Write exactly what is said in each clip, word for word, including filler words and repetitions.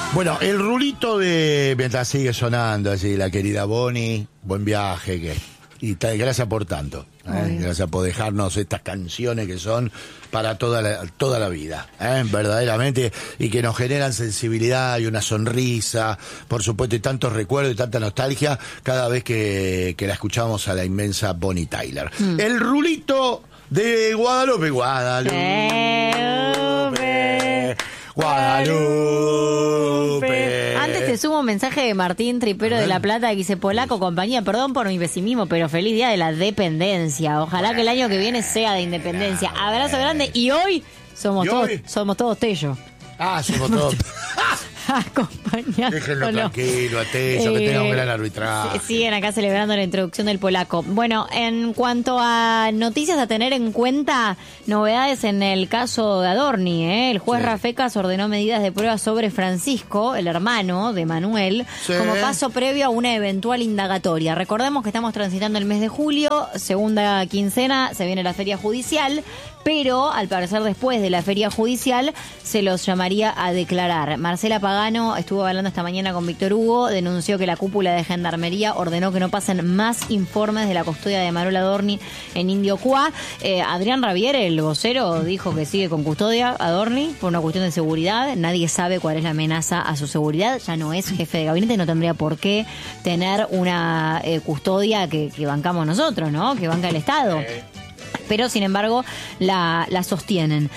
Bueno, el rulito de... Mientras sigue sonando así, la querida Bonnie, buen viaje, que y ta, gracias por tanto, ¿eh? Gracias por dejarnos estas canciones que son para toda la, toda la vida, ¿eh? Verdaderamente, y que nos generan sensibilidad y una sonrisa, por supuesto, y tantos recuerdos y tanta nostalgia cada vez que, que la escuchamos a la inmensa Bonnie Tyler. Mm. El rulito de Guadalupe, Guadalupe, Guadalupe. Guadalupe. Antes te sumo un mensaje de Martín Tripero de La Plata que dice: Polaco, compañía, perdón por mi pesimismo, pero feliz día de la dependencia. Ojalá que el año que viene sea de independencia. Abrazo grande. Y hoy somos ¿Y todos hoy? somos todos Tello. Ah, somos todos. Acompañado. Déjenlo tranquilo, a Tello, Eh, que tenga un gran arbitraje. Siguen acá celebrando la introducción del polaco. Bueno, en cuanto a noticias a tener en cuenta, novedades en el caso de Adorni, ¿eh? El juez sí. Rafecas ordenó medidas de prueba sobre Francisco, el hermano de Manuel, sí. como paso previo a una eventual indagatoria. Recordemos que estamos transitando el mes de julio, segunda quincena, se viene la feria judicial, pero al parecer después de la feria judicial se los llamaría a declarar. Marcela Pagano estuvo hablando esta mañana con Víctor Hugo, denunció que la cúpula de Gendarmería ordenó que no pasen más informes de la custodia de Manuel Adorni en Indio Cuá. Eh, Adrián Ravier, el vocero, dijo que sigue con custodia Adorni por una cuestión de seguridad. Nadie sabe cuál es la amenaza a su seguridad. Ya no es jefe de gabinete, no tendría por qué tener una eh, custodia que, que bancamos nosotros, ¿no? Que banca el Estado. Pero, sin embargo, la, la sostienen.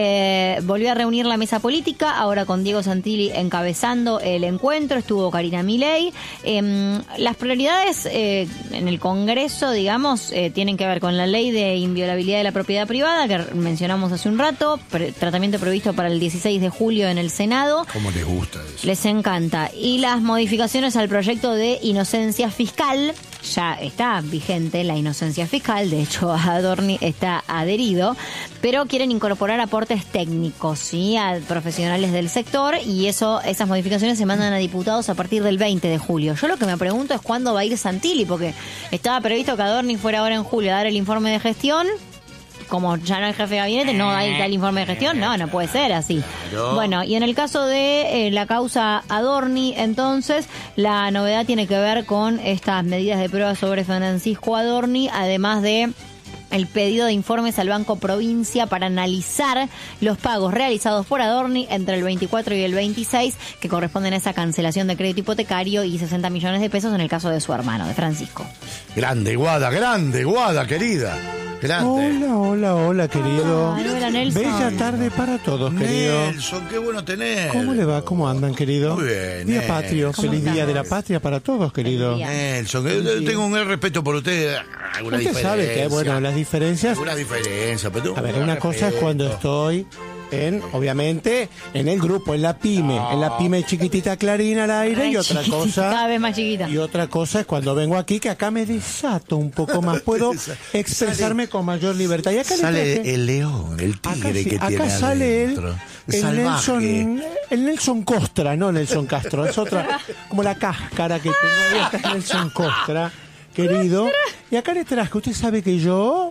Se volvió a reunir la mesa política, ahora con Diego Santilli encabezando el encuentro, estuvo Karina Milei. Eh, las prioridades eh, en el Congreso, digamos, eh, tienen que ver con la ley de inviolabilidad de la propiedad privada, que mencionamos hace un rato, pre- tratamiento previsto para el dieciséis de julio en el Senado. ¿Cómo les gusta eso? Les encanta. Y las modificaciones al proyecto de inocencia fiscal. Ya está vigente la inocencia fiscal, de hecho Adorni está adherido, pero quieren incorporar aportes técnicos, ¿sí?, a profesionales del sector, y eso, esas modificaciones se mandan a diputados a partir del veinte de julio. Yo lo que me pregunto es cuándo va a ir Santilli, porque estaba previsto que Adorni fuera ahora en julio a dar el informe de gestión. Como ya no es jefe de gabinete, no hay el informe de gestión, no, no puede ser así. Claro. Bueno, y en el caso de eh, la causa Adorni, entonces, la novedad tiene que ver con estas medidas de prueba sobre Francisco Adorni, además de el pedido de informes al Banco Provincia para analizar los pagos realizados por Adorni entre el veinticuatro y el veintiséis, que corresponden a esa cancelación de crédito hipotecario, y sesenta millones de pesos en el caso de su hermano, de Francisco. Grande, Guada, grande, Guada, querida. Grande. Hola, hola, hola, querido. Ah, hola, Nelson. Bella tarde para todos, querido. Nelson, qué bueno tener. ¿Cómo le va? ¿Cómo andan, querido? Muy bien. Día Nelson. patrio. Feliz estás? día de la patria para todos, querido. Nelson, yo tengo un gran respeto por usted. Alguna Usted diferencia. sabe que, bueno, las diferencias... Alguna diferencia, pero... A ver, una cosa es cuando estoy en, obviamente, en el grupo, en la pyme, en la pyme chiquitita Clarín al aire, Ay, y otra chiquitita, cosa... cada vez más chiquita. Y otra cosa es cuando vengo aquí, que acá me desato un poco más, puedo expresarme con mayor libertad. Y acá Sale le traje- el león, el tigre Acá, sí, que acá tiene sale él, adentro. el Salvaje. Nelson, el Nelson Costra, no Nelson Castro, es otra, como la cáscara que tengo ahí, acá es Nelson Costra, querido. Y acá le traje, usted sabe que yo,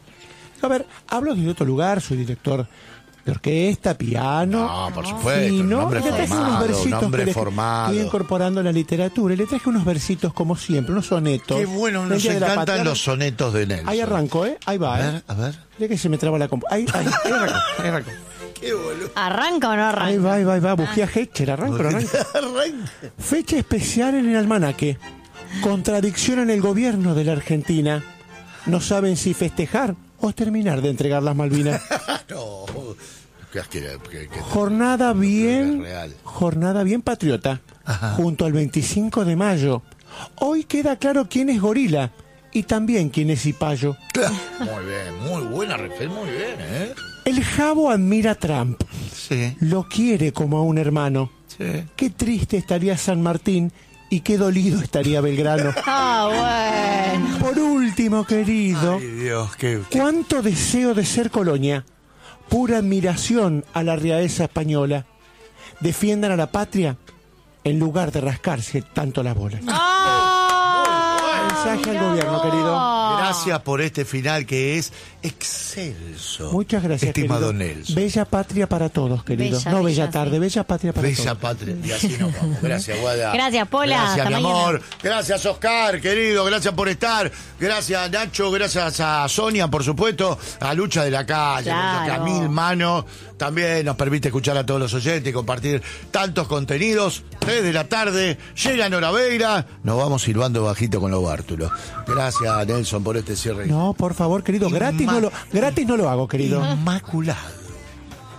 a ver, hablo desde otro lugar, soy director de orquesta, piano. No, por supuesto, fino, un hombre y le traje formado, unos un versitos hombre que le- formado. Estoy incorporando la literatura y le traje unos versitos como siempre, unos sonetos. Qué bueno, del nos Día de la encantan Patria. los sonetos de Nelson. Ahí arranco, ¿eh? Ahí va, A ¿eh? ver, a ver. Mira que se me traba la compu. Ahí, ahí, ahí arranco, ahí arranco. Qué boludo. ¿Arranca o no arranca? Ahí va, ahí va, ahí va. Busqué a Hecher, arranco, arranco. Fecha especial en el almanaque. Contradicción en el gobierno de la Argentina. No saben si festejar o terminar de entregar las Malvinas. No. Qué asqueroso, qué- qué- Jornada bien, real. jornada bien patriota. Ajá. Junto al veinticinco de mayo. Hoy queda claro quién es gorila y también quién es cipayo. Muy bien, muy buena referencia, muy bien, ¿eh? El Jabo admira a Trump. Sí, Lo quiere como a un hermano. sí. Qué triste estaría San Martín y qué dolido estaría Belgrano. Ah, bueno. Por último, querido, Ay, Dios, qué... qué- cuánto deseo de ser colonia. Pura admiración a la realeza española. Defiendan a la patria en lugar de rascarse tanto las bolas. ¡Ah! En mensaje al mirá gobierno, vos. querido. Gracias por este final que es excelso. Muchas gracias, estimado querido. Nelson. Bella patria para todos, querido. Bella, no bella, bella tarde, sí. bella patria para Bella todos. patria. Y así nos vamos. Gracias, Guada. Gracias, Pola. Gracias, Hasta mi mañana. amor. Gracias, Oscar, querido. Gracias por estar. Gracias, Nacho. Gracias a Sonia, por supuesto. A Lucha de la Calle. Claro. A Mil Manos. También nos permite escuchar a todos los oyentes y compartir tantos contenidos. tres de la tarde. Llega Nora Veira. Nos vamos silbando bajito con los bártulos. Gracias, Nelson, por este cierre. No, por favor, querido. Gratis no lo, gratis no lo hago, querido. Inmaculado.